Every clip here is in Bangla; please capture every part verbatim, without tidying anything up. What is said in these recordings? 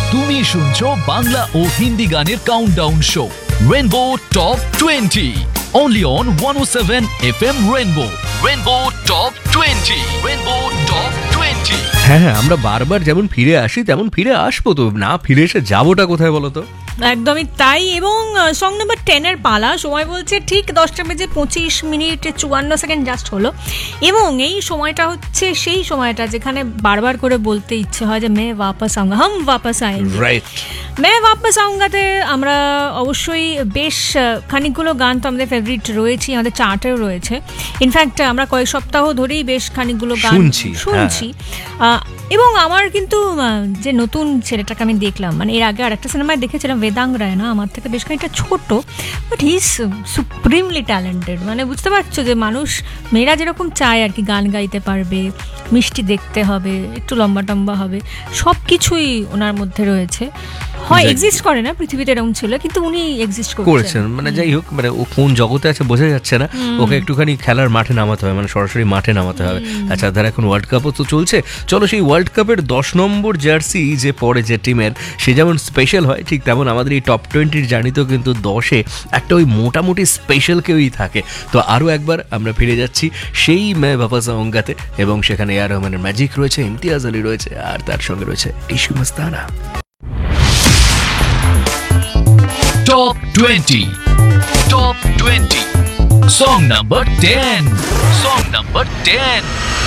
তুমি শুনছো বাংলা ও হিন্দি গানের countdown show rainbow top twenty only on one oh seven F M Rainbow. Rainbow Top twenty. Rainbow Top twenty. হ্যাঁ হ্যাঁ আমরা বারবার যেমন ফিরে আসি তেমন ফিরে আসবো তো, না ফিরে এসে যাবোটা কোথায় বলো তো? একদমই তাই। এবং সং নাম্বার টেনের পালা, সময় বলছে ঠিক দশটা বেজে পঁচিশ মিনিট চুয়ান্ন সেকেন্ড জাস্ট হলো। এবং এই সময়টা হচ্ছে সেই সময়টা যেখানে বারবার করে বলতে ইচ্ছে হয় যে মে ওয়াপাস আউঙ্গা, হাম ওয়াপাস আয়েঙ্গে। রাইট, মে ওয়াপাস আউঙ্গাতে আমরা অবশ্যই বেশ খানিকগুলো গান তো আমাদের ফেভারিট রয়েছে, আমাদের চার্টেও রয়েছে। ইনফ্যাক্ট আমরা কয়েক সপ্তাহ ধরেই বেশ খানিকগুলো গান শুনছি শুনছি এবং আমার কিন্তু যে নতুন ছেলেটাকে আমি দেখলাম, মানে এর আগে আর একটা সিনেমায় দেখেছিলাম বেদাং রায়, না আমার থেকে বেশ খানিকটা ছোট, but he is supremely talented. মানে বুঝতে পারছো যে মানুষ, মেয়েরা যেরকম চায় আর কি, গান গাইতে পারবে, মিষ্টি দেখতে হবে, একটু লম্বা টম্বা হবে, সব কিছুই ওনার মধ্যে রয়েছে। হয় এক্সিস্ট করে না পৃথিবীতে এরকম ছিল, কিন্তু উনি এক্সিস্ট করেছেন। মানে যাই হোক, মানে ও কোন জগতে আছে বোঝা যাচ্ছে না, ওকে একটুখানি খেলার মাঠে নামাতে হবে, মানে সরাসরি মাঠে নামাতে হবে। আচ্ছা, ধর এখন ওয়ার্ল্ড কাপও তো চলছে, চলো সেই ওয়ার্ল্ড কাপের দশ নম্বর জার্সি যে পরে যে টিমের, সে যেমন স্পেশাল হয়, ঠিক তেমন আমাদের এই টপ টোয়েন্টির জার্নিতেও কিন্তু দশে একটা ওই মোটামুটি স্পেশাল কেউই থাকে। তো আরও একবার আমরা ফিরে যাচ্ছি সেই মে ওয়াপাস আউঙ্গাতে, এবং সেখানে এ আর রহমানের ম্যাজিক রয়েছে, ইমতিয়াজ আলী রয়েছে, আর তার সঙ্গে রয়েছে টিশু মস্তানা। Top twenty. Top twenty. Song number ten. Song number ten.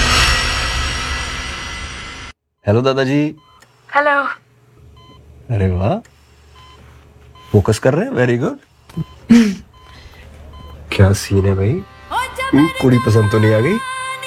Hello दादाजी। हेलो। अरे वाह, फोकस कर रहे हैं, वेरी गुड। क्या सीन है भाई, कुड़ी पसंद तो नहीं आ गई?